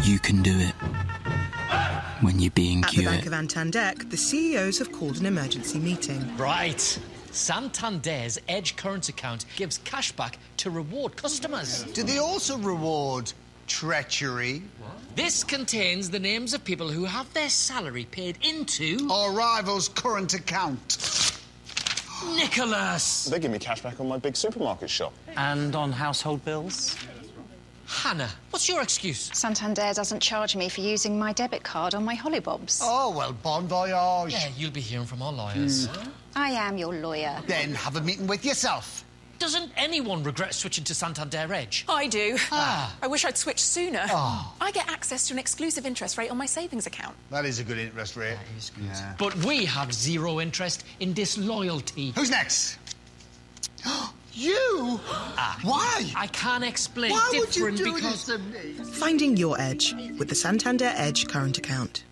You can do it. When you're being cute. At the Bank of Antandek, the CEOs have called an emergency meeting. Right. Santander's Edge current account gives cash back to reward customers. Do they also reward treachery? This contains the names of people who have their salary paid into... Our rival's current account. Nicholas! They give me cash back on my big supermarket shop. And on household bills? Hannah, what's your excuse? Santander doesn't charge me for using my debit card on my hollybobs. Oh, well, bon voyage. Yeah, you'll be hearing from our lawyers. I am your lawyer. Then have a meeting with yourself. Doesn't anyone regret switching to Santander Edge? I do. I wish I'd switched sooner. Oh. I get access to an exclusive interest rate on my savings account. That is a good interest rate. That is good. Yeah. But we have zero interest in disloyalty. Who's next? You? Why? I can't explain. Why would you Different do because... this to me? Finding your edge with the Santander Edge current account.